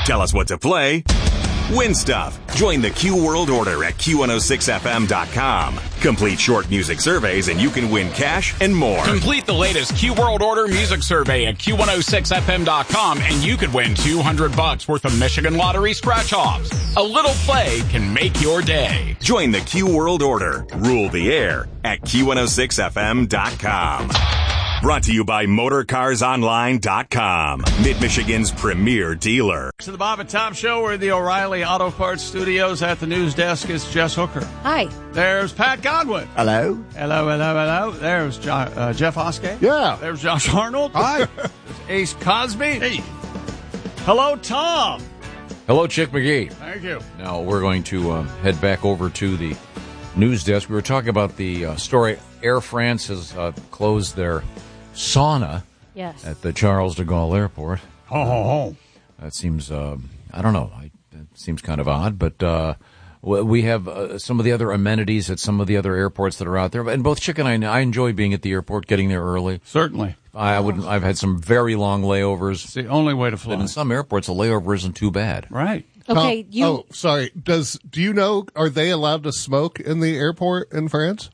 Tell us what to play. Win stuff. Join the Q World Order at Q106FM.com. Complete short music surveys and you can win cash and more. Complete the latest Q World Order music survey at Q106FM.com and you could win $200 worth of Michigan Lottery scratch-offs. A little play can make your day. Join the Q World Order. Rule the air at Q106FM.com. Brought to you by MotorCarsOnline.com, Mid-Michigan's premier dealer. To the Bob and Tom Show, we're in the O'Reilly Auto Parts Studios. At the news desk is Jess Hooker. Hi. There's Pat Godwin. Hello. Hello, hello, hello. There's Jeff Oskey. Yeah. There's Josh Arnold. Hi. There's Ace Cosby. Hey. Hello, Tom. Hello, Chick McGee. Thank you. Now we're going to head back over to the news desk. We were talking about the story. Air France has closed their sauna at the Charles de Gaulle Airport. That seems, I don't know, it seems kind of odd, but we have some of the other amenities at some of the other airports that are out there. And both Chick and I enjoy being at the airport, getting there early. Certainly. I've had some very long layovers. It's the only way to fly. But in some airports, a layover isn't too bad. Right. Okay, sorry. Do you know, are they allowed to smoke in the airport in France?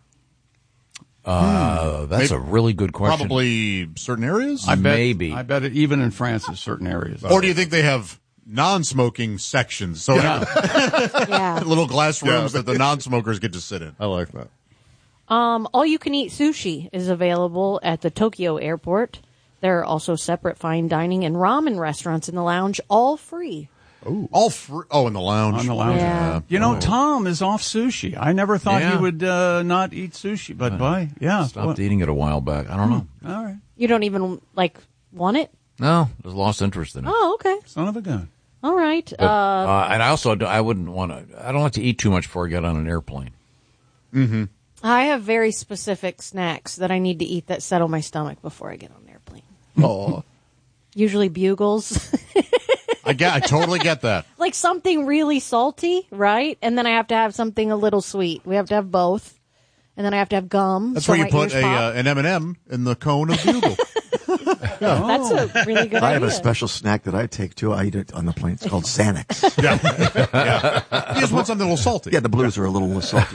That's a really good question. Probably certain areas? Maybe. I bet even in France, in certain areas. Or do you think they have non-smoking sections? So little glass rooms that the non-smokers get to sit in. I like that. All-you-can-eat sushi is available at the Tokyo airport. There are also separate fine dining and ramen restaurants in the lounge, all free. Ooh. All free. Oh, in the lounge. On the lounge. Yeah. You know, Tom is off sushi. I never thought he would not eat sushi, but Stopped eating it a while back. I don't know. All right. You don't even, want it? No, there's lost interest in it. Oh, okay. Son of a gun. All right. But, and I also, I wouldn't want to, I don't like to eat too much before I get on an airplane. Mm-hmm. I have very specific snacks that I need to eat that settle my stomach before I get on an airplane. Oh. Usually Bugles. I totally get that. Like something really salty, right? And then I have to have something a little sweet. We have to have both. And then I have to have gum. That's so why you my put ears pop. an M&M in the cone of Bugle. That's a really good idea. I have a special snack that I take, too. I eat it on the plane. It's called Xanax. Yeah. You just want something a little salty. Yeah, the Blues are a little salty.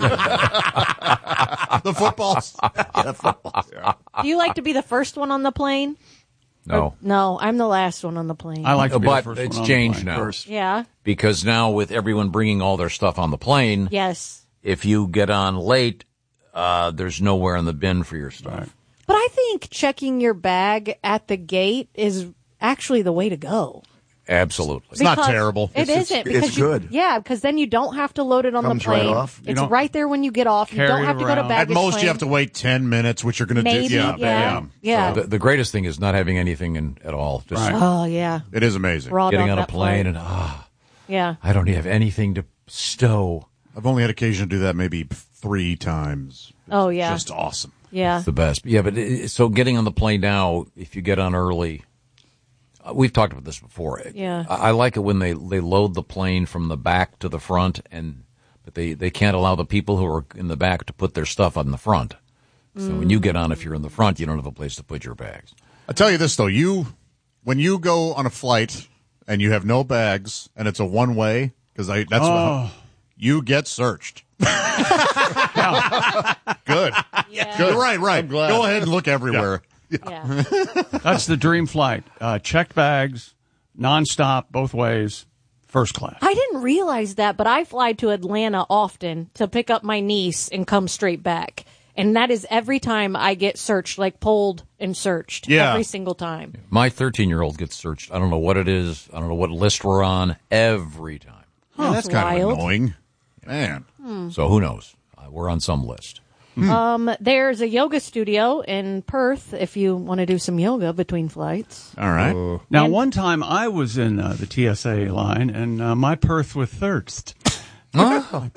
The footballs. Yeah, footballs. Yeah. Do you like to be the first one on the plane? No. No, I'm the last one on the plane. I like to be the But first it's one on changed the plane. now. First. Yeah. Because now with everyone bringing all their stuff on the plane, Yes. if you get on late, there's nowhere in the bin for your stuff. Right. But I think checking your bag at the gate is actually the way to go. Absolutely. It's not terrible. It isn't. Because it's good. Yeah, because then you don't have to load it on Comes the plane. right off. It's right there when you get off. You don't carry have it to go to around. baggage At most, claim. you have to wait 10 minutes, which you're going to do. Maybe, yeah. The greatest thing is not having anything in at all. Just Right. Oh, yeah. It is amazing. Raw getting dog on a that plane flight. and, Yeah. I don't have anything to stow. I've only had occasion to do that maybe 3 times. Oh, yeah. Just awesome. Yeah. It's the best. Yeah, but so getting on the plane now, if you get on early, we've talked about this before. Yeah. I like it when they load the plane from the back to the front, but they can't allow the people who are in the back to put their stuff on the front. So when you get on, if you're in the front, you don't have a place to put your bags. I'll tell you this, though. When you go on a flight and you have no bags and it's a one-way, because you get searched. Good. Yeah. Good. Right. I'm glad. Go ahead and look everywhere. Yeah. That's the dream flight. Checked bags, nonstop, both ways, first class. I didn't realize that, but I fly to Atlanta often to pick up my niece and come straight back. And that is every time I get searched, like pulled and searched. Yeah. Every single time. My 13-year-old gets searched. I don't know what it is. I don't know what list we're on every time. Yeah, that's kind wild. of annoying. Man. So who knows? We're on some list. There's a yoga studio in Perth if you want to do some yoga between flights. All right. Now, one time I was in the TSA line, and my Perth with thirst. Nothing.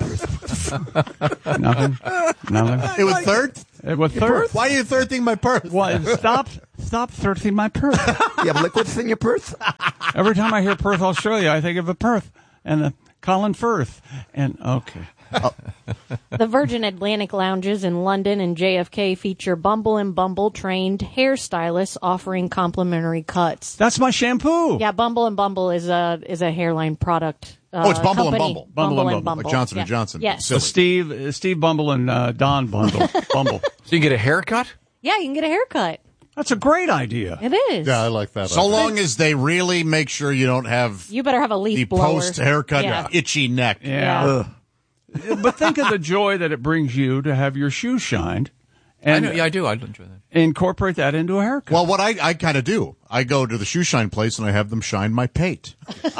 It was third? It was thirst. Why are you thirsting my purse? Well, stop thirsting my Perth. You have liquids in your purse? Every time I hear Perth, Australia, I think of a Perth and a Colin Firth. And okay. The Virgin Atlantic lounges in London and JFK feature Bumble and Bumble trained hairstylists offering complimentary cuts. That's my shampoo. Yeah, Bumble and Bumble is a hairline product. It's Bumble company. and Bumble. Bumble and Bumble. Like Johnson & Johnson. Yes. So Steve Bumble and Don Bumble. So you can get a haircut? Yeah, you can get a haircut. That's a great idea. It is. Yeah, I like that. So long as they really make sure you don't have You better have a leaf the blower. post-haircut itchy neck. Yeah. But think of the joy that it brings you to have your shoes shined. And I do. I enjoy that. Incorporate that into a haircut. Well, what I kind of do, I go to the shoe shine place and I have them shine my pate.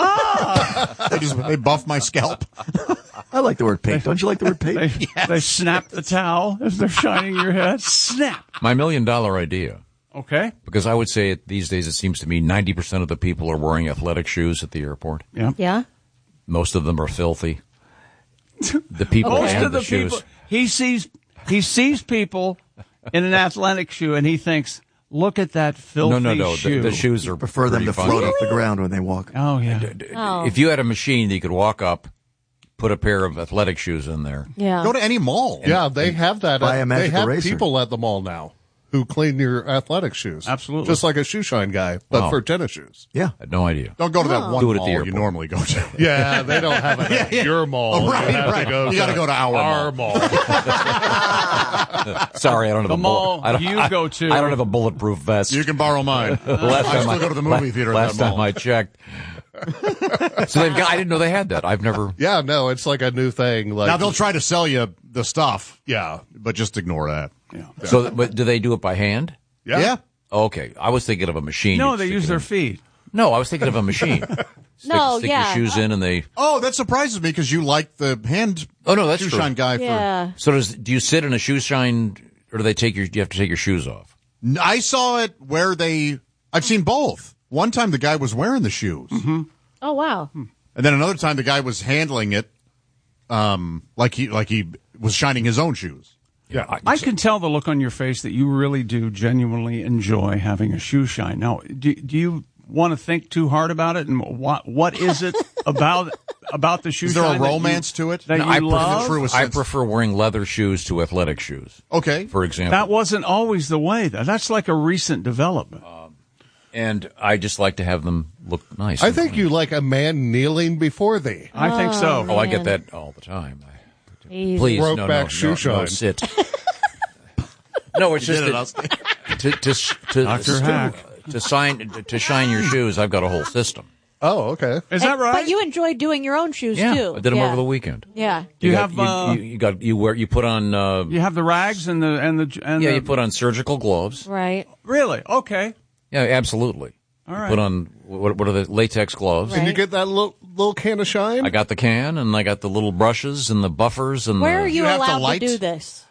They buff my scalp. I like the word paint. Don't you like the word paint? They snap the towel as they're shining your head. Snap. My $1 million idea. Okay. Because I would say these days it seems to me 90% of the people are wearing athletic shoes at the airport. Yeah. Yeah. Most of them are filthy. The people Most and of the shoes. people he sees people in an athletic shoe and he thinks, look at that filthy No. shoe. The shoes are Prefer them to pretty float funky. off the ground when they walk. Oh yeah. If you had a machine that you could walk up, put a pair of athletic shoes in there. Yeah. Go to any mall. Yeah, they have that. Buy a They Magic have Eraser. people at the mall now who clean your athletic shoes. Absolutely. Just like a shoe shine guy, but Wow. for tennis shoes. Yeah. I had no idea. Don't go to that one Do it at mall the you airport. normally go to. Yeah, they don't have it at your mall. Oh, right, you have right. To go You gotta go to our mall. Sorry, I don't have The a mall I don't, you go to. I don't have a bulletproof vest. You can borrow mine. Last I time still go to the movie theater at Last that time mall. I checked. So they've got. I didn't know they had that. I've never. Yeah, no, it's like a new thing. Like Now they'll try to sell you the stuff. Yeah. But just ignore that. So, but do they do it by hand? Yeah. Okay, I was thinking of a machine. No, You'd they stick use it their in. feet. No, I was thinking of a machine. Stick your shoes in and they. Oh, that surprises me because you like the hand Oh no, that's shoe true. shine guy Yeah. So do you sit in a shoe shine, or do they take your? Do you have to take your shoes off? for. I saw it where I've seen both. One time the guy was wearing the shoes, Oh, wow. and then another time the guy was handling it, like he was shining his own shoes. Yeah. I can tell the look on your face that you really do genuinely enjoy having a shoe shine. Now, do you want to think too hard about it? And what is it about the shoe Is there shine a romance to it? that No, you I love? prefer- I prefer wearing leather shoes to athletic shoes. Okay. For example, That wasn't always the way. That's like a recent development. and I just like to have them look nice. I think you like a man kneeling before thee. I think so. Oh, I get that all the time. Easy. Please, Broke no, back no, shoe no, no, shine. sit. No, it's just did that to shine your shoes. I've got a whole system. Oh, okay. Is that right? But you enjoy doing your own shoes, Yeah, too. I did them over the weekend. Yeah. you got- have you put on you have the rags and the you put on surgical gloves. Right. really okay. Yeah, absolutely. All You right. put on what are the latex gloves? Right. Can you get that little can of shine? I got the can and I got the little brushes and the buffers and Where the, are you have to allowed to light? do this?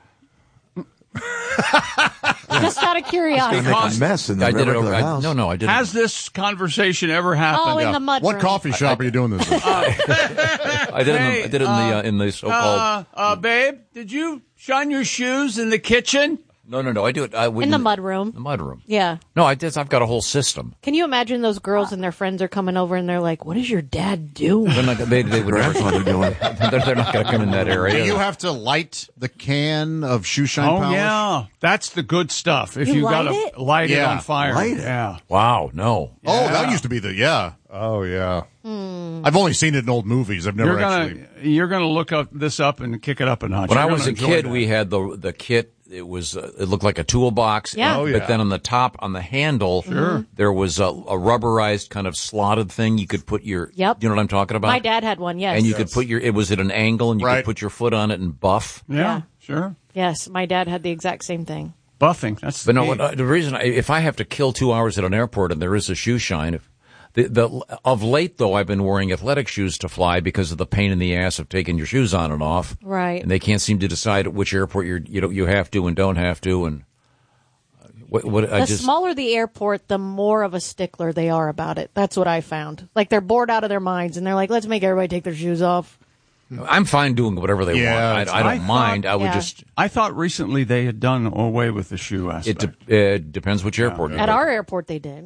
Just out of curiosity. Make a mess in the I did it regular over. house. No, I didn't. Has this conversation ever happened? Oh, in the mud What room. coffee shop are you doing this in? I did Hey, it in the so-called. Babe, did you shine your shoes in the kitchen? No. I do it In the mud room. The mud room. Yeah. No, I've got a whole system. Can you imagine those girls and their friends are coming over and they're like, what is your dad doing? They're not. They would never. Grandfather doing. They're not going to come in that area. Do you have to light the can of shoe shine Oh polish? yeah, that's the good stuff. If You you light gotta it? light it Yeah. on fire, Light it? yeah. Wow, no. Oh, that used to be Oh, yeah. I've only seen it in old movies. I've never You're gonna look this up and kick it up a notch. When I You're was gonna a enjoy kid, that. we had the kit. It was it looked like a toolbox. Yeah. Oh, But yeah. then on the top, on the handle, there was a rubberized kind of slotted thing. You could put your. Yep. You know what I'm talking about? My dad had one, yes. And you could put it was at an angle, and you Right. could put your foot on it and buff. Yeah, sure. Yes, my dad had the exact same thing. Buffing. That's But the no, key. the reason if I have to kill 2 hours at an airport and there is a shoe shine, of late though I've been wearing athletic shoes to fly because of the pain in the ass of taking your shoes on and off. Right. And they can't seem to decide at which airport you have to and don't have to. And The smaller the airport, the more of a stickler they are about it. That's what I found. Like they're bored out of their minds and they're like, let's make everybody take their shoes off. I'm fine doing whatever they Yeah, want. I don't mind. I would yeah. just. I thought recently they had done away with the shoe aspect. It depends which airport. you At go our to. airport, they did.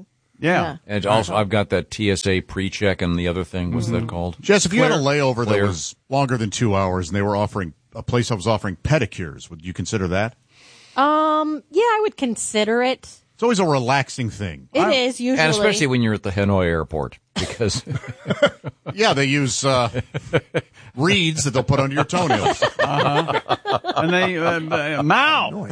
Yeah. And also, I've got that TSA pre-check and the other thing. What's that called? Jess, if you had a layover Flare. that was longer than 2 hours and they were offering a place that was offering pedicures, would you consider that? Yeah, I would consider it. It's always a relaxing thing. It is usually. And especially when you're at the Hanoi airport, because Yeah, they use reeds that they'll put under your toenails. And they Mao. Mao.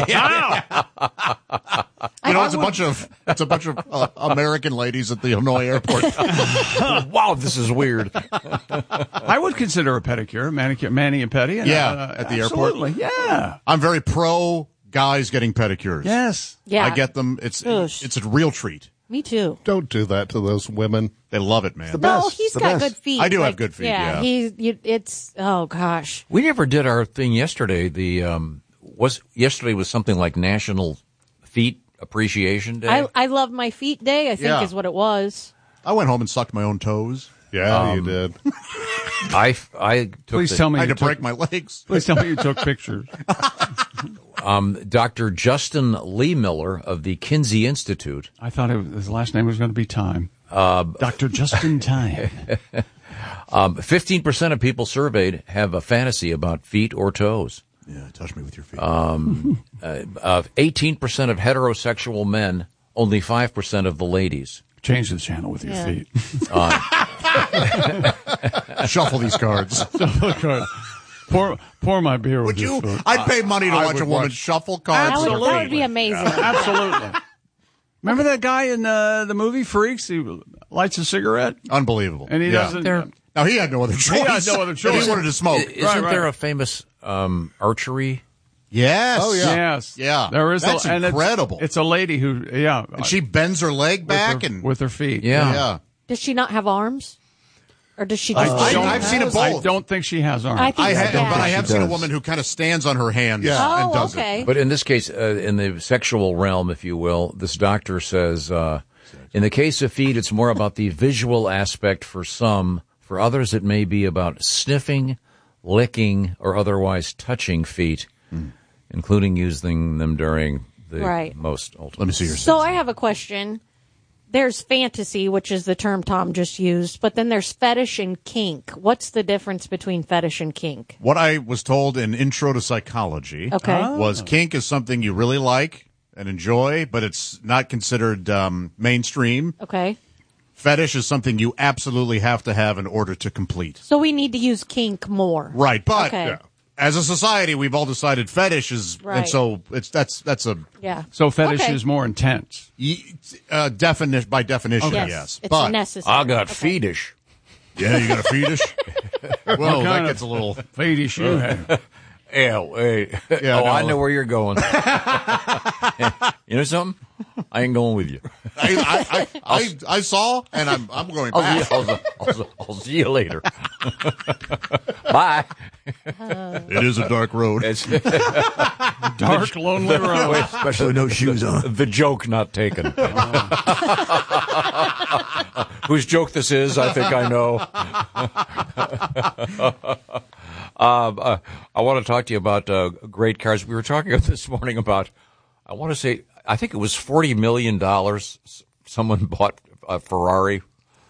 You know, it's a bunch of American ladies at the Hanoi airport. wow, this is weird. I would consider a pedicure, manicure, mani and pedi. And, At the airport. absolutely, yeah. I'm very pro guys getting pedicures. Yes. Yeah. I get them. It's a real treat. Me too. Don't do that to those women. They love it, man. No, he's got good feet. I do have good feet, yeah. It's oh gosh. We never did our thing yesterday. Yesterday was something like National Feet Appreciation Day. I love my feet day, I think Yeah. is what it was. I went home and sucked my own toes. Yeah, you did. I took Please tell me I you had to took, break my legs. Please tell me you took pictures. Dr. Justin Lee Miller of the Kinsey Institute. I thought his last name was going to be Time. Dr. Justin Time. 15% of people surveyed have a fantasy about feet or toes. Yeah, touch me with your feet. 18% of heterosexual men, only 5% of the ladies. Change the channel with your feet. Shuffle these cards. Pour my beer Would with you? your foot. I'd pay money to I watch a would woman watch- shuffle cards. with her That feet. would be amazing. Absolutely. Remember that guy in the movie Freaks? He lights a cigarette Unbelievable. and he doesn't. Now he had no other choice. He had no other choice. He wanted to smoke. Isn't there a famous archery? Yes. Oh, yeah. Yes. Yeah. There is. That's and incredible. It's a lady who. Yeah. And she bends her leg back with her feet. Yeah. yeah. Does she not have arms? Or does she just I've seen it both. I don't think she has arms. I think I so, have, yeah. but I have She seen a does. woman who kind of stands on her hands Yeah. and does okay. But in this case, in the sexual realm, if you will, this doctor says, in the case of feet, it's more about the visual aspect for some. For others, it may be about sniffing, licking, or otherwise touching feet, including using them during the Right. most ultimate. Let me see your So I have a question. There's fantasy, which is the term Tom just used, but then there's fetish and kink. What's the difference between fetish and kink? What I was told in Intro to Psychology Okay. was kink is something you really like and enjoy, but it's not considered mainstream. Okay. Fetish is something you absolutely have to have in order to complete. So we need to use kink more. Right, but Okay. as a society, we've all decided fetish is, and Right. so that's a Yeah. So fetish Okay. is more intense. by definition, Yes. yes. It's But necessary. I got Okay. fetish. yeah, you got a fetish. Well, that kind of gets a little. Fetish you have. Yeah, hey. Yeah, oh, no. I know where you're going. You know something? I ain't going with you. I saw, and I'm going back. I'll see you later. Bye. It is a dark road. It's Dark, lonely road. especially no shoes on. the joke not taken. Whose joke this is, I think I know. I want to talk to you about great cars. We were talking this morning about, I want to say, I think it was $40 million someone bought a Ferrari.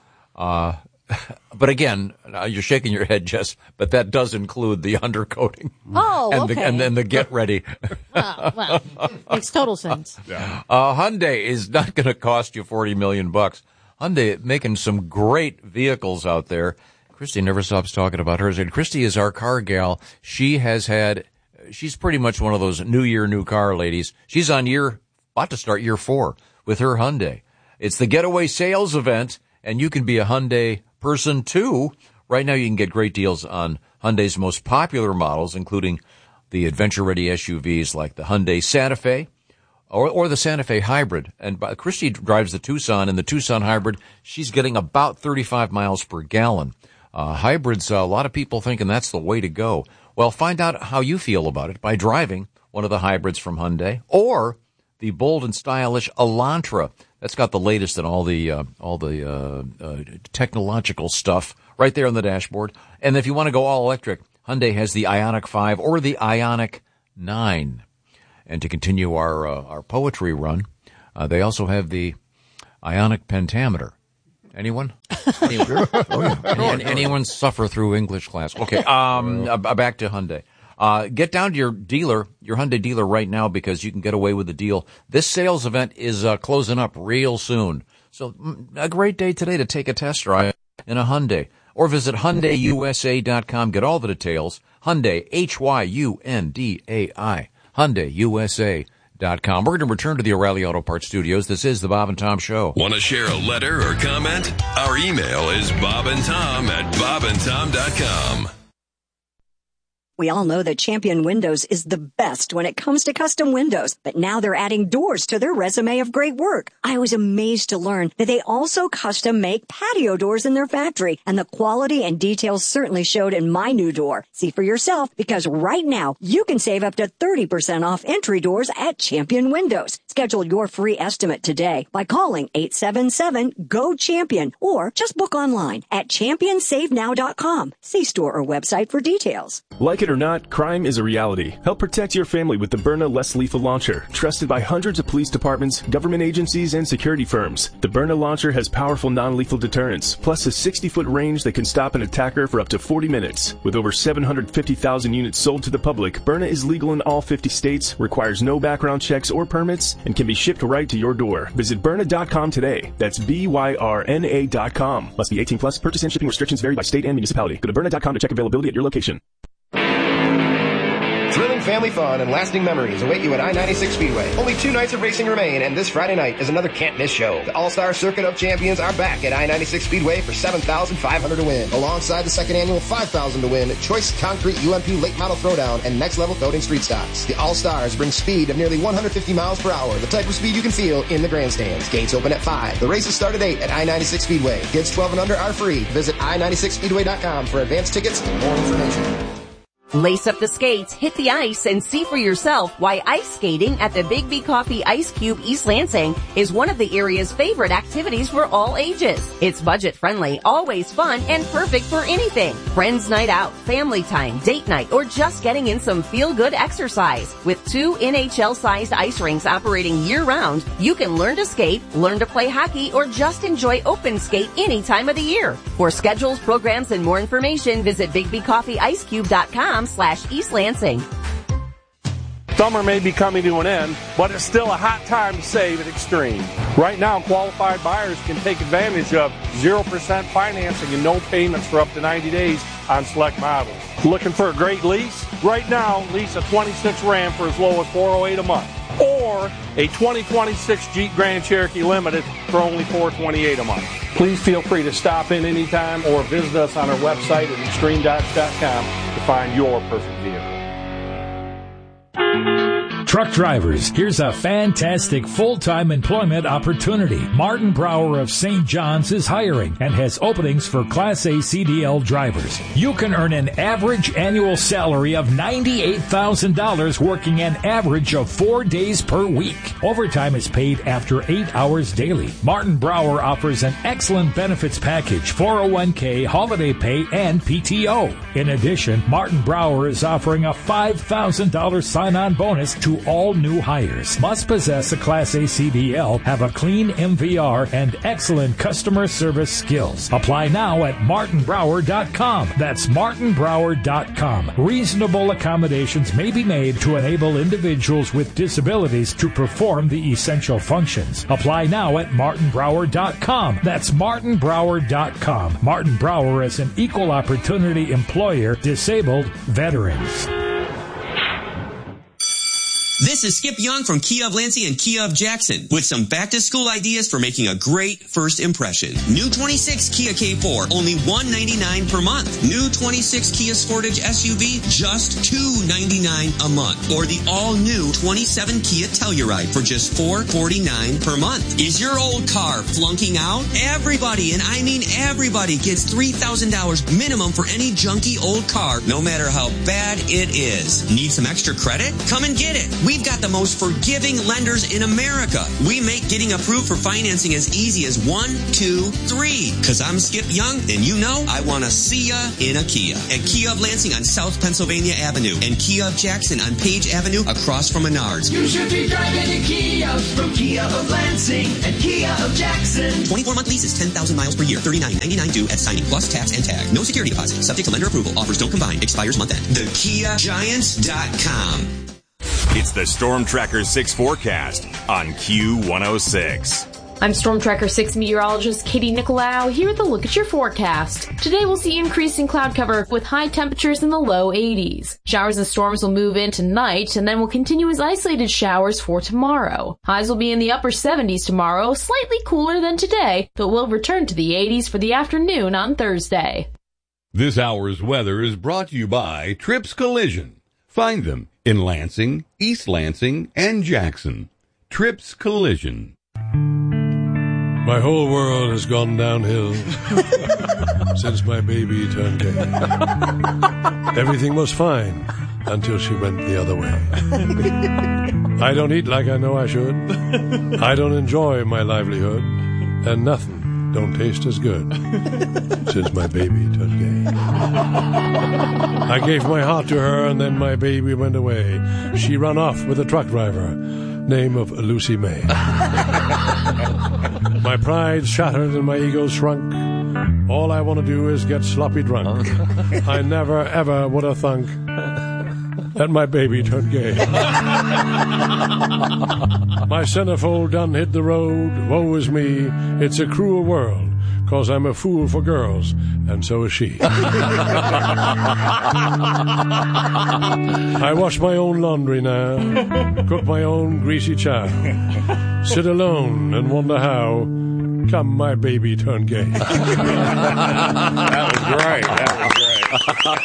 But again, you're shaking your head, Jess, but that does include the undercoating. Oh, and okay. and then the get ready. Well, makes total sense. Hyundai is not going to cost you $40 million. Hyundai making some great vehicles out there. Christy never stops talking about hers. And Christy is our car gal. She's pretty much one of those new year, new car ladies. She's on about to start year 4 with her Hyundai. It's the Getaway Sales Event, and you can be a Hyundai person too. Right now you can get great deals on Hyundai's most popular models, including the adventure-ready SUVs like the Hyundai Santa Fe or the Santa Fe Hybrid. And Christy drives the Tucson, and the Tucson Hybrid, she's getting about 35 miles per gallon. Hybrids, a lot of people thinking that's the way to go. Well, find out how you feel about it by driving one of the hybrids from Hyundai or the bold and stylish Elantra. That's got the latest in all the technological stuff right there on the dashboard. And if you want to go all electric, Hyundai has the Ioniq 5 or the Ioniq 9. And to continue our poetry run, they also have the ionic pentameter. Anyone? Anyone suffer through English class? Okay, back to Hyundai. Get down to your dealer, your Hyundai dealer right now, because you can get away with the deal. This sales event is closing up real soon. So a great day today to take a test drive in a Hyundai. Or visit HyundaiUSA.com. Get all the details. Hyundai, Hyundai, HyundaiUSA.com. We're going to return to the O'Reilly Auto Parts Studios. This is the Bob and Tom Show. Want to share a letter or comment? Our email is bobandtom@bobandtom.com. We all know that Champion Windows is the best when it comes to custom windows, but now they're adding doors to their resume of great work. I was amazed to learn that they also custom make patio doors in their factory, and the quality and details certainly showed in my new door. See for yourself, because right now you can save up to 30% off entry doors at Champion Windows. Schedule your free estimate today by calling 877-GO-CHAMPION or just book online at championsavenow.com. See store or website for details. Like it or not, crime is a reality. Help protect your family with the Byrna Less Lethal Launcher, trusted by hundreds of police departments, government agencies, and security firms. The Byrna launcher has powerful non-lethal deterrence, plus a 60-foot range that can stop an attacker for up to 40 minutes. With over 750,000 units sold to the public, Byrna is legal in all 50 states, requires no background checks or permits, and can be shipped right to your door. Visit Byrna.com today. That's BYRNA.com. Must be 18 plus. Purchase and shipping restrictions vary by state and municipality. Go to Byrna.com to check availability at your location. Thrilling family fun and lasting memories await you at I-96 Speedway. Only 2 nights of racing remain, and this Friday night is another can't-miss show. The All-Star Circuit of Champions are back at I-96 Speedway for $7,500 to win, alongside the second annual $5,000 to win Choice Concrete UMP Late Model Throwdown and Next Level Coating Street Stocks. The All-Stars bring speed of nearly 150 miles per hour, the type of speed you can feel in the grandstands. Gates open at 5. The races start at 8 at I-96 Speedway. Kids 12 and under are free. Visit I-96Speedway.com for advanced tickets and more information. Lace up the skates, hit the ice, and see for yourself why ice skating at the Big B Coffee Ice Cube East Lansing is one of the area's favorite activities for all ages. It's budget-friendly, always fun, and perfect for anything. Friends night out, family time, date night, or just getting in some feel-good exercise. With 2 NHL-sized ice rinks operating year-round, you can learn to skate, learn to play hockey, or just enjoy open skate any time of the year. For schedules, programs, and more information, visit BigBCoffeeIceCube.com/East Lansing. Summer may be coming to an end, but it's still a hot time to save at Extreme. Right now, qualified buyers can take advantage of 0% financing and no payments for up to 90 days on select models. Looking for a great lease? Right now, lease a 26 Ram for as low as $408 a month, or a 2026 Jeep Grand Cherokee Limited for only $428 a month. Please feel free to stop in anytime or visit us on our website at extremedodge.com to find your perfect vehicle. Truck drivers, here's a fantastic full-time employment opportunity. Martin Brower of St. John's is hiring and has openings for Class A CDL drivers. You can earn an average annual salary of $98,000 working an average of 4 days per week. Overtime is paid after 8 hours daily. Martin Brower offers an excellent benefits package, 401k, holiday pay, and PTO. In addition, Martin Brower is offering a $5,000 sign-on bonus to all new hires. Must possess a Class A CDL, have a clean MVR, and excellent customer service skills. Apply now at martinbrower.com. That's martinbrower.com. Reasonable accommodations may be made to enable individuals with disabilities to perform the essential functions. Apply now at martinbrower.com. That's martinbrower.com. Martin Brower is an equal opportunity employer, disabled veterans. This is Skip Young from Kia of Lansing and Kia of Jackson with some back-to-school ideas for making a great first impression. New 26 Kia K4, only $199 per month. New 26 Kia Sportage SUV, just $299 a month. Or the all-new 27 Kia Telluride for just $449 per month. Is your old car flunking out? Everybody, and I mean everybody, gets $3,000 minimum for any junky old car, no matter how bad it is. Need some extra credit? Come and get it. We We've got the most forgiving lenders in America. We make getting approved for financing as easy as 1, 2, 3. Because I'm Skip Young, and you know I want to see ya in a Kia. At Kia of Lansing on South Pennsylvania Avenue and Kia of Jackson on Page Avenue across from Menards. You should be driving a Kia from Kia of Lansing and Kia of Jackson. 24-month leases, 10,000 miles per year, $39.99 due at signing plus tax and tag. No security deposit. Subject to lender approval. Offers don't combine. Expires month end. TheKiaGiants.com. It's the Storm Tracker 6 forecast on Q106. I'm Storm Tracker 6 meteorologist Katie Nicolau here with a look at your forecast. Today we'll see increasing cloud cover with high temperatures in the low 80s. Showers and storms will move in tonight and then will continue as isolated showers for tomorrow. Highs will be in the upper 70s tomorrow, slightly cooler than today, but will return to the 80s for the afternoon on Thursday. This hour's weather is brought to you by Trips Collision. Find them in Lansing, East Lansing, and Jackson. Trips Collision. My whole world has gone downhill since my baby turned gay. Everything was fine until she went the other way. I don't eat like I know I should. I don't enjoy my livelihood. And nothing don't taste as good since my baby turned gay. I gave my heart to her and then my baby went away. She ran off with a truck driver, name of Lucy May. My pride shattered and my ego shrunk. All I want to do is get sloppy drunk. I never ever would have thunk that my baby turned gay. My centerfold done hit the road. Woe is me, it's a cruel world, 'cause I'm a fool for girls, and so is she. I wash my own laundry now, cook my own greasy chow, sit alone and wonder how come my baby turned gay. That was great. That was great.